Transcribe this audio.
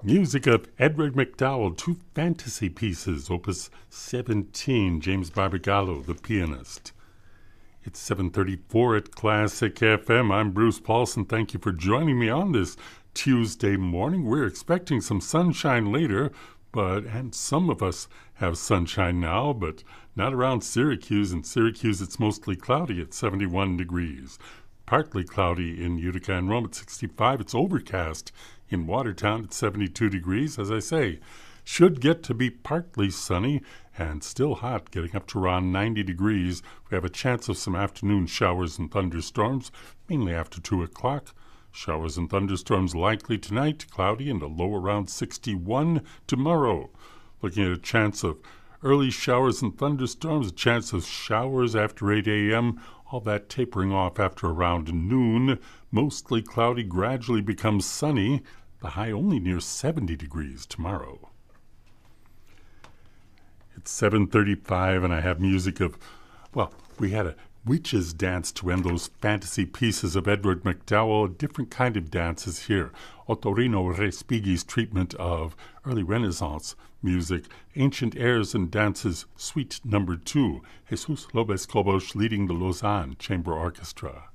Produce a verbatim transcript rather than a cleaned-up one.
Music of Edward McDowell, two fantasy pieces, opus seventeen, James Barbagallo, the pianist. It's seven thirty-four at Classic F M. I'm Bruce Paulson. Thank you for joining me on this Tuesday morning. We're expecting some sunshine later, but and some of us have sunshine now, but not around Syracuse. In Syracuse, it's mostly cloudy at seventy-one degrees. Partly cloudy in Utica and Rome at sixty-five. It's overcast in Watertown at seventy-two degrees. As I say, should get to be partly sunny and still hot, getting up to around ninety degrees. We have a chance of some afternoon showers and thunderstorms, mainly after two o'clock. Showers and thunderstorms likely tonight, cloudy and a low around sixty-one tomorrow. Looking at a chance of early showers and thunderstorms, a chance of showers after eight a.m., all that tapering off after around noon. Mostly cloudy, gradually becomes sunny. The high only near seventy degrees tomorrow. It's seven thirty-five and I have music of, well, we had a witches dance to end those fantasy pieces of Edward McDowell. A different kind of dance is here. Ottorino Respighi's treatment of early Renaissance music, Ancient Airs and Dances, Suite Number Two. Jesus Lopez Cobos leading the Lausanne Chamber Orchestra.